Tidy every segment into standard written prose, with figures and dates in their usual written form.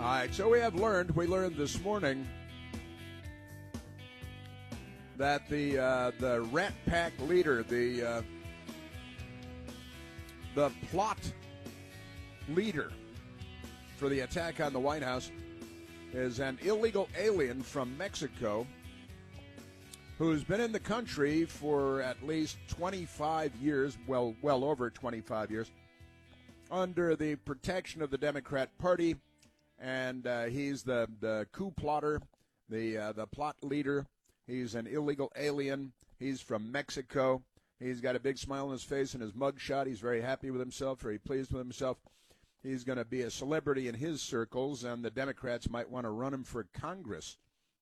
All right, so we learned this morning that the Rat Pack leader, the plot leader for the attack on the White House is an illegal alien from Mexico who's been in the country for at least 25 years, well over 25 years, under the protection of the Democrat Party, and he's the coup plotter, the plot leader. He's an illegal alien. He's from Mexico. He's got a big smile on his face and his mugshot. He's very happy with himself, very pleased with himself. He's going to be a celebrity in his circles, and the Democrats might want to run him for Congress.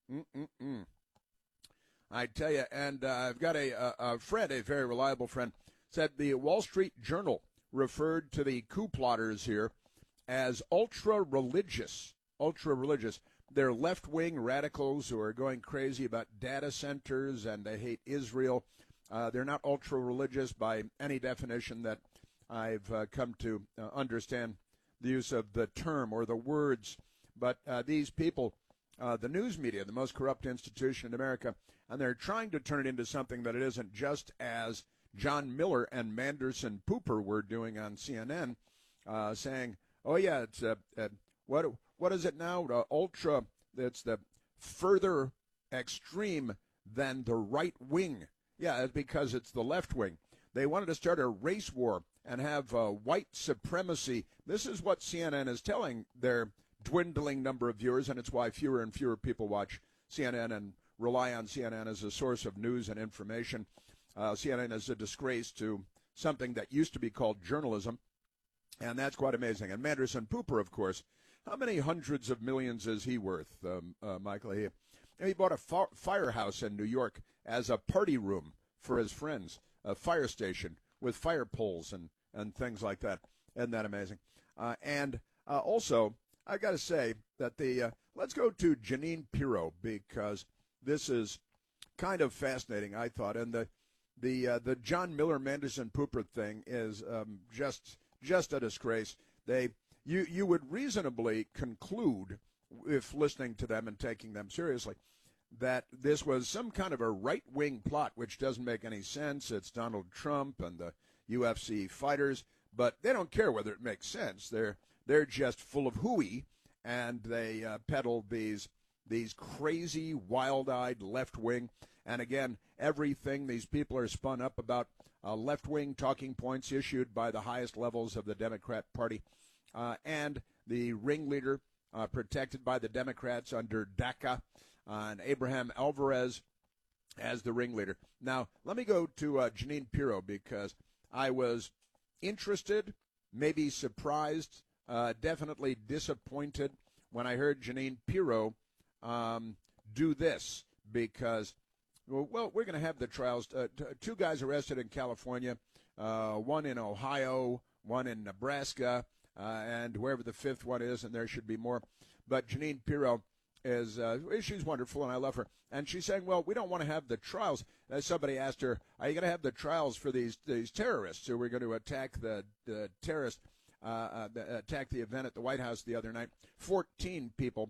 I tell you, and I've got a friend, a very reliable friend, said the Wall Street Journal referred to the coup plotters here as ultra-religious. They're left-wing radicals who are going crazy about data centers, and they hate Israel. They're not ultra-religious by any definition that I've come to understand the use of the term or the words. But these people, the news media, the most corrupt institution in America, and they're trying to turn it into something that it isn't, just as John Miller and Manderson Pooper were doing on CNN, saying, oh, yeah, it's what is it now? Ultra, it's the further extreme than the right wing. Yeah, it's because it's the left wing. They wanted to start a race war and have white supremacy. This is what CNN is telling their dwindling number of viewers, and it's why fewer and fewer people watch CNN and rely on CNN as a source of news and information. CNN is a disgrace to something that used to be called journalism, and that's quite amazing. And Manderson Pooper, of course, how many hundreds of millions is he worth, Michael? He bought a firehouse in New York as a party room for his friends, a fire station with fire poles and things like that. Isn't that amazing? Also, I got to say that let's go to Jeanine Pirro, because this is kind of fascinating, I thought. And the John Miller Manderson Pooper thing is just a disgrace. You would reasonably conclude, if listening to them and taking them seriously, that this was some kind of a right-wing plot, which doesn't make any sense. It's Donald Trump and the UFC fighters, but they don't care whether it makes sense. They're just full of hooey, and they peddle these crazy, wild-eyed left-wing. And again, everything these people are spun up about left-wing talking points issued by the highest levels of the Democrat Party, and the ringleader protected by the Democrats under DACA, and Abraham Alvarez as the ringleader. Now, let me go to Jeanine Pirro, because I was interested, maybe surprised, definitely disappointed when I heard Jeanine Pirro do this, because, well, we're going to have the trials. Two guys arrested in California, one in Ohio, one in Nebraska, and wherever the fifth one is, and there should be more. But Jeanine Pirro she's wonderful, and I love her. And she's saying, well, we don't want to have the trials. Somebody asked her, are you going to have the trials for these terrorists who were going to attack the terrorist, attack the event at the White House the other night? 14 people.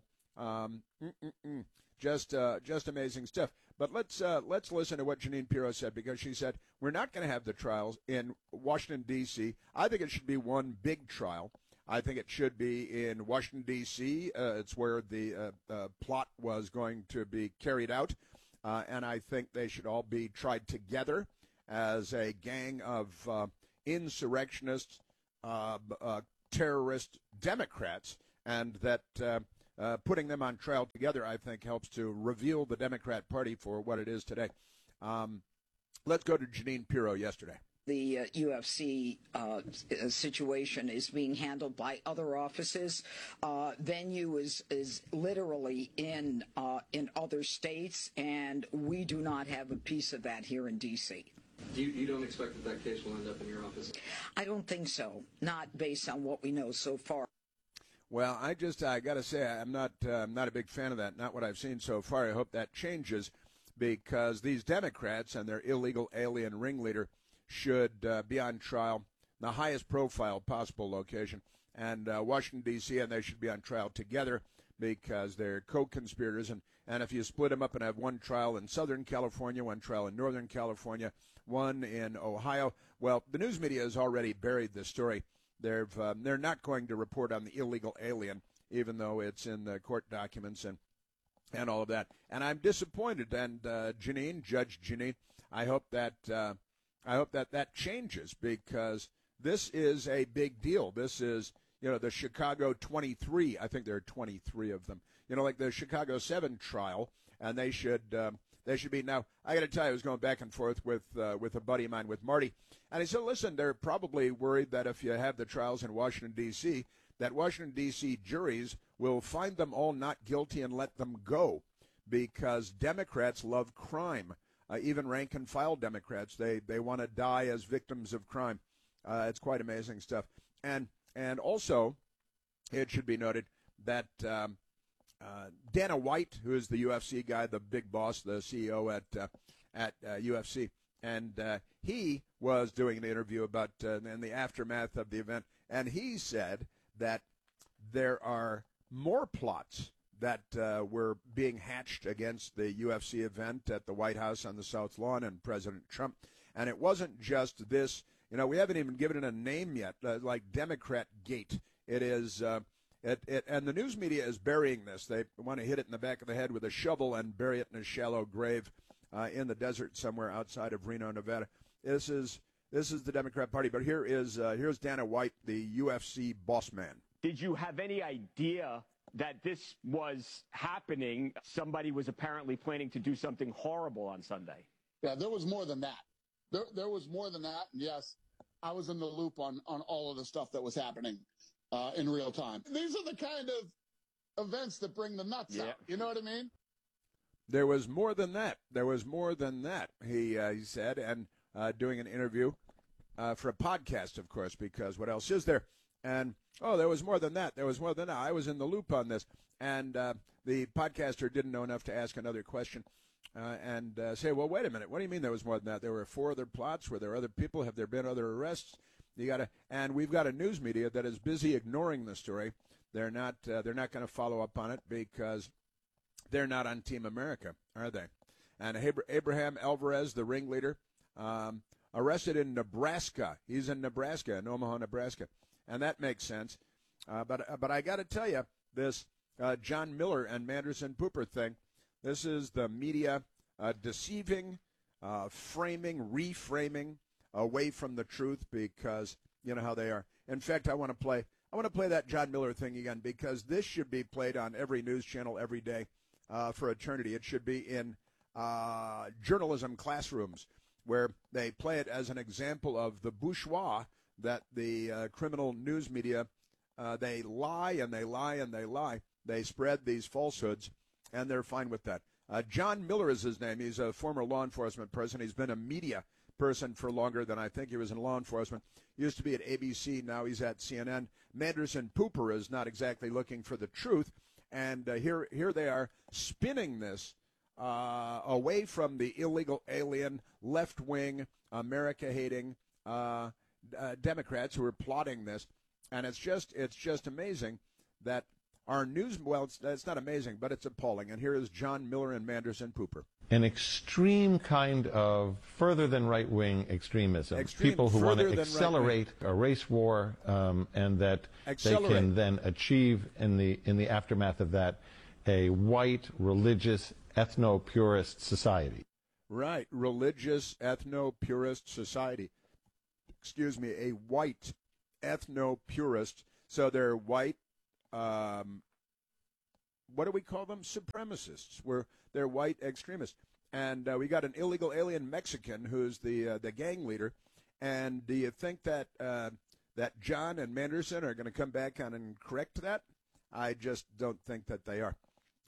Just amazing stuff. But let's listen to what Jeanine Pirro said, because she said, we're not going to have the trials in Washington, D.C. I think it should be one big trial. I think it should be in Washington, D.C. It's where the plot was going to be carried out. And I think they should all be tried together as a gang of insurrectionists, terrorist Democrats, and that putting them on trial together, I think, helps to reveal the Democrat Party for what it is today. Let's go to Jeanine Pirro yesterday. The UFC situation is being handled by other offices. Venue is literally in other states, and we do not have a piece of that here in D.C. You don't expect that case will end up in your office? I don't think so, not based on what we know so far. Well, I got to say, I'm not a big fan of that, not what I've seen so far. I hope that changes, because these Democrats and their illegal alien ringleader should be on trial, the highest profile possible location, and Washington, D.C., and they should be on trial together because they're co-conspirators. And if you split them up and have one trial in Southern California, one trial in Northern California, one in Ohio, well, the news media has already buried this story. They're not going to report on the illegal alien, even though it's in the court documents and all of that. And I'm disappointed. And Judge Jeanine, I hope that changes, because this is a big deal. This is, the Chicago 23. I think there are 23 of them. Like the Chicago 7 trial, and they should be. Now, I got to tell you, I was going back and forth with a buddy of mine, with Marty, and he said, listen, they're probably worried that if you have the trials in Washington, D.C., that Washington, D.C. juries will find them all not guilty and let them go, because Democrats love crime. Even rank-and-file Democrats, they want to die as victims of crime. It's quite amazing stuff. And also, it should be noted that Dana White, who is the UFC guy, the big boss, the CEO at UFC, and he was doing an interview about in the aftermath of the event, and he said that there are more plots that were being hatched against the UFC event at the White House on the South Lawn and President Trump. And it wasn't just this, we haven't even given it a name yet, like Democrat Gate. It is, and the news media is burying this. They want to hit it in the back of the head with a shovel and bury it in a shallow grave in the desert somewhere outside of Reno, Nevada. This is the Democrat Party. But here's Dana White, the UFC boss man. Did you have any idea that this was happening? Somebody was apparently planning to do something horrible on Sunday. Yeah, there was more than that. There was more than that. And yes, I was in the loop on all of the stuff that was happening in real time. These are the kind of events that bring the nuts out. You know what I mean? There was more than that. He said, and doing an interview for a podcast, of course, because what else is there? And, there was more than that. I was in the loop on this. And the podcaster didn't know enough to ask another question and say, well, wait a minute. What do you mean there was more than that? There were 4 other plots. Were there other people? Have there been other arrests? And we've got a news media that is busy ignoring the story. They're not going to follow up on it because they're not on Team America, are they? And Abraham Alvarez, the ringleader, arrested in Nebraska. He's in Nebraska, in Omaha, Nebraska. And that makes sense. But I got to tell you, this John Miller and Manderson Pooper thing, this is the media deceiving, reframing away from the truth, because you know how they are. In fact, I want to play that John Miller thing again, because this should be played on every news channel every day for eternity. It should be in journalism classrooms where they play it as an example of the bourgeois that the criminal news media, they lie and they lie and they lie. They spread these falsehoods, and they're fine with that. John Miller is his name. He's a former law enforcement person. He's been a media person for longer than I think he was in law enforcement. He used to be at ABC. Now he's at CNN. Manderson Pooper is not exactly looking for the truth. And here they are spinning this away from the illegal alien, left-wing, America-hating Democrats who are plotting this. And it's just amazing that our news, well, it's not amazing, but it's appalling. And here is John Miller and Manderson Pooper. An extreme kind of further than right-wing extremism. People who want to accelerate a race war, and that they can then achieve in the aftermath of that a white, religious, ethno-purist society. Right, religious, ethno-purist society. Excuse me, a white ethno-purist. So they're white, what do we call them? Supremacists. They're white extremists. And we got an illegal alien Mexican who's the gang leader. And do you think that that John and Manderson are going to come back on and correct that? I just don't think that they are.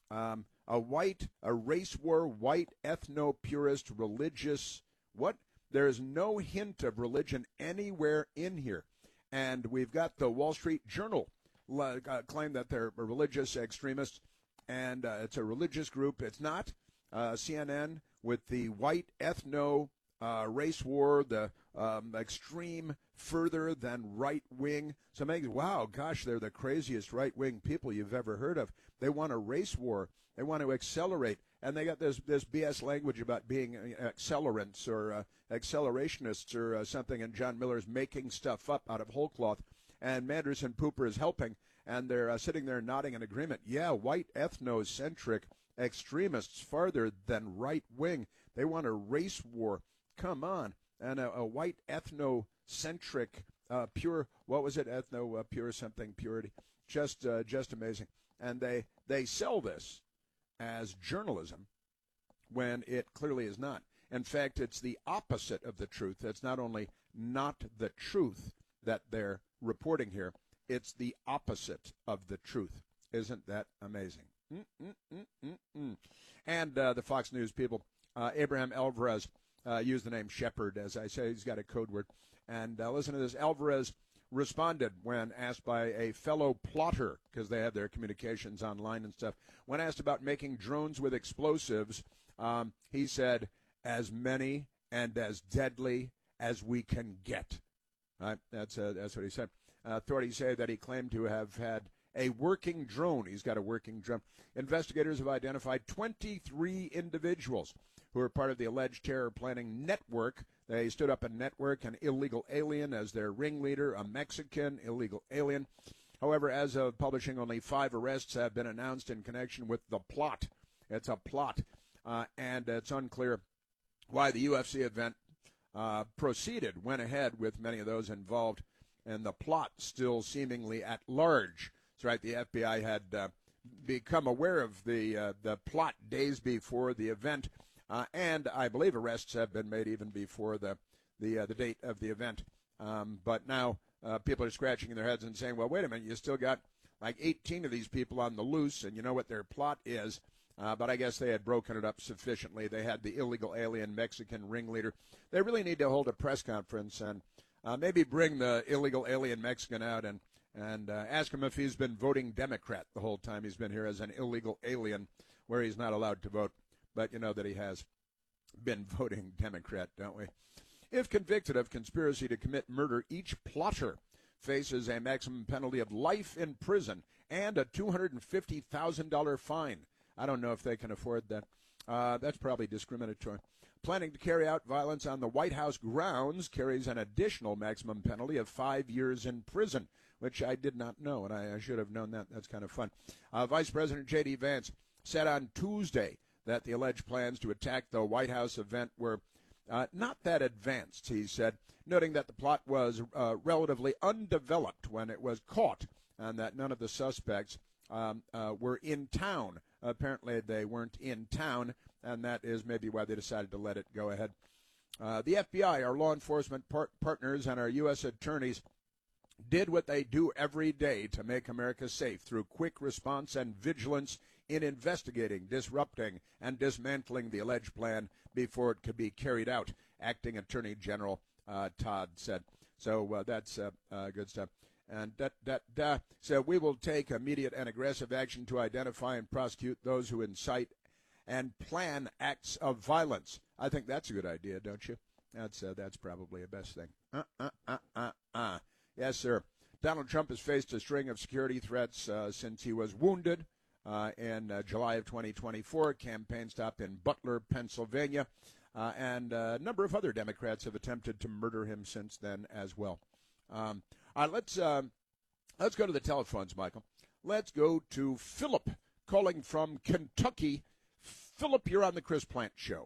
A race war, white, ethno-purist, religious, what? There's no hint of religion anywhere in here. And we've got the Wall Street Journal claim that they're religious extremists, and it's a religious group. It's not. CNN with the white ethno race war, the extreme further than right wing. So maybe, wow, gosh, they're the craziest right wing people you've ever heard of. They want a race war. They want to accelerate. And they got this BS language about being accelerants or accelerationists or something. And John Miller's making stuff up out of whole cloth. And Manderson Pooper is helping. And they're sitting there nodding in agreement. Yeah, white ethnocentric extremists farther than right wing. They want a race war. Come on. And a white ethnocentric pure, what was it? Pure something, purity. Just amazing. And they sell this as journalism when it clearly is not. In fact, it's the opposite of the truth. It's not only not the truth that they're reporting here, it's the opposite of the truth. Isn't that amazing? And the Fox News people, Abraham Alvarez used the name Shepard, as I say. He's got a code word. And listen to this. Alvarez responded when asked by a fellow plotter, because they have their communications online and stuff, when asked about making drones with explosives, he said, as many and as deadly as we can get. Right? That's what he said. Authorities say that he claimed to have had a working drone. He's got a working drone. Investigators have identified 23 individuals who are part of the alleged terror planning network. They stood up a network, an illegal alien as their ringleader, a Mexican illegal alien. However, as of publishing, only 5 arrests have been announced in connection with the plot. It's a plot, and it's unclear why the UFC event went ahead with many of those involved, and the plot still seemingly at large. That's right, the FBI had become aware of the plot days before the event, and I believe arrests have been made even before the date of the event. But now people are scratching their heads and saying, well, wait a minute, you still got like 18 of these people on the loose, and you know what their plot is. But I guess they had broken it up sufficiently. They had the illegal alien Mexican ringleader. They really need to hold a press conference and maybe bring the illegal alien Mexican out and ask him if he's been voting Democrat the whole time he's been here as an illegal alien where he's not allowed to vote. But you know that he has been voting Democrat, don't we? If convicted of conspiracy to commit murder, each plotter faces a maximum penalty of life in prison and a $250,000 fine. I don't know if they can afford that. That's probably discriminatory. Planning to carry out violence on the White House grounds carries an additional maximum penalty of 5 years in prison, which I did not know, and I should have known that. That's kind of fun. Vice President J.D. Vance said on Tuesday that the alleged plans to attack the White House event were not that advanced, he said, noting that the plot was relatively undeveloped when it was caught and that none of the suspects were in town. Apparently they weren't in town, and that is maybe why they decided to let it go ahead. The FBI, our law enforcement partners, and our U.S. attorneys did what they do every day to make America safe through quick response and vigilance in investigating, disrupting, and dismantling the alleged plan before it could be carried out, Acting Attorney General Todd said. So that's good stuff. And so we will take immediate and aggressive action to identify and prosecute those who incite and plan acts of violence. I think that's a good idea, don't you? That's probably the best thing. Yes, sir. Donald Trump has faced a string of security threats since he was wounded in July of 2024, campaign stop in Butler, Pennsylvania, and a number of other Democrats have attempted to murder him since then as well. All right, let's go to the telephones, Michael. Let's go to Philip calling from Kentucky. Philip, you're on the Chris Plante Show.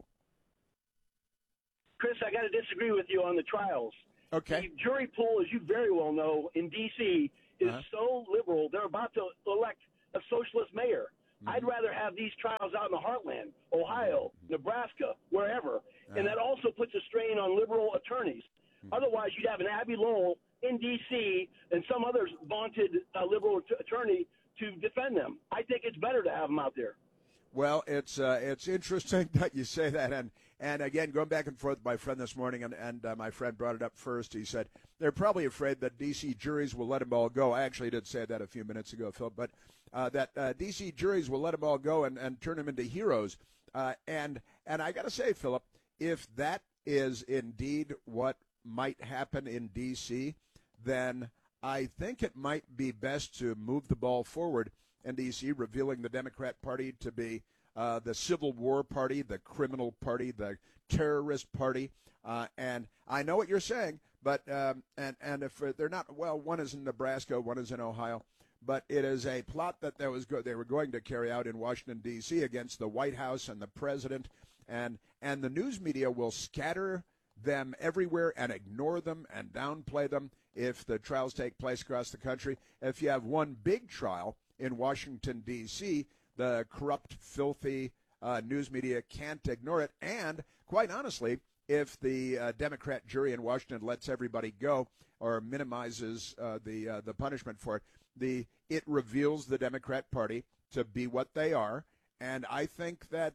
Chris, I got to disagree with you on the trials. Okay. The jury pool, as you very well know, in D.C. is so liberal, they're about to elect a socialist mayor. Mm-hmm. I'd rather have these trials out in the heartland, Ohio, Nebraska, wherever. And that also puts a strain on liberal attorneys. Mm-hmm. Otherwise, you'd have an Abby Lowell in D.C. and some other vaunted liberal attorney to defend them. I think it's better to have them out there. Well, it's interesting that you say that, and again, going back and forth with my friend this morning, and my friend brought it up first. He said they're probably afraid that D.C. juries will let them all go. I actually did say that a few minutes ago, Phil, but that D.C. juries will let them all go and turn them into heroes. And I got to say, Philip, if that is indeed what might happen in D.C., then I think it might be best to move the ball forward in D.C., revealing the Democrat Party to be the Civil War Party, the criminal party, the terrorist party. And I know what you're saying, but and if they're not, well, one is in Nebraska, one is in Ohio, but it is a plot that they were going to carry out in Washington, D.C. against the White House and the president, and the news media will scatter them everywhere and ignore them and downplay them if the trials take place across the country. If you have one big trial in Washington, D.C., the corrupt, filthy news media can't ignore it. And quite honestly, if the Democrat jury in Washington lets everybody go or minimizes the punishment for it, it reveals the Democrat Party to be what they are. And I think that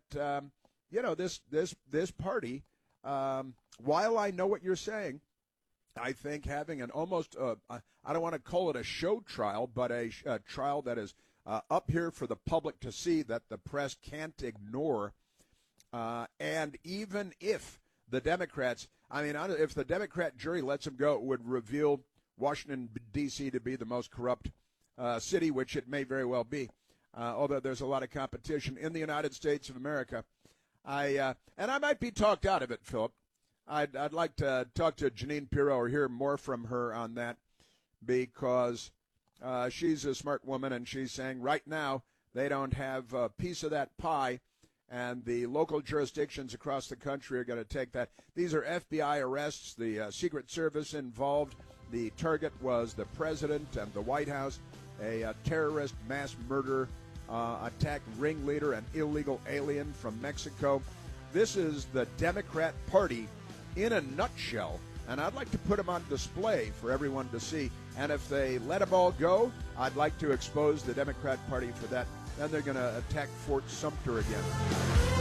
this party, while I know what you're saying, I think having an almost I don't want to call it a show trial, but a trial that is up here for the public to see, that the press can't ignore. And even if the Democrats, if the Democrat jury lets them go, it would reveal Washington, D.C. to be the most corrupt city, which it may very well be, although there's a lot of competition in the United States of America. And I might be talked out of it, Philip. I'd like to talk to Jeanine Pirro or hear more from her on that, because she's a smart woman, and she's saying right now they don't have a piece of that pie, and the local jurisdictions across the country are going to take that. These are FBI arrests, the Secret Service involved. The target was the president and the White House, a terrorist mass murder attack ringleader, an illegal alien from Mexico. This is the Democrat Party in a nutshell, and I'd like to put them on display for everyone to see. And if they let them all go, I'd like to expose the Democrat Party for that. Then they're going to attack Fort Sumter again.